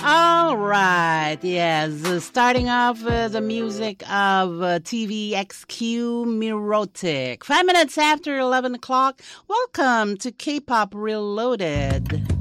All right, yes. Starting off the music of TVXQ Mirotic. 5 minutes after 11 o'clock. Welcome to K-Pop Reloaded.